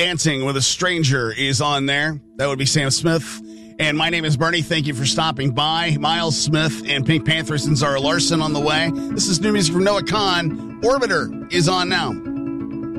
Dancing with a Stranger is on there. That would be Sam Smith. And my name is Bernie. Thank you for stopping by. Miles Smith and Pink Panthers and Zara Larson on the way. This is new music from Noah Kahan. Orbiter is on now.